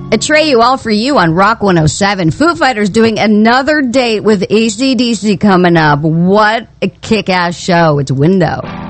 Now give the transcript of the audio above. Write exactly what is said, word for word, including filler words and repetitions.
Atreyu, all for you on Rock one oh seven. Foo Fighters doing another date with A C D C coming up. What a kick-ass show. It's Window.